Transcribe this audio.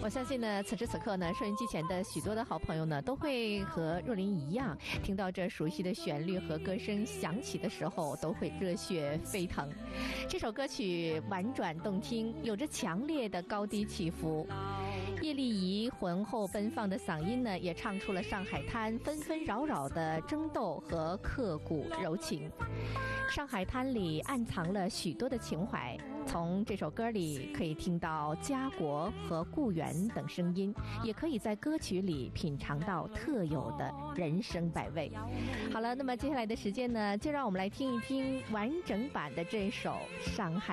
我相信呢，此时此刻呢，收音机前的许多的好朋友呢，都会和若琳一样，听到这熟悉的旋律和歌声响起的时候，都会热血沸腾。这首歌曲婉转动听，有着强烈的高低起伏。叶丽仪浑厚奔放的嗓音呢，也唱出了上海滩纷纷扰扰的争斗和刻骨柔情。上海滩里暗藏了许多的情怀，从这首歌里可以听到家国和故园等声音，也可以在歌曲里品尝到特有的人生百味。好了，那么接下来的时间呢，就让我们来听一听完整版的这首《上海》。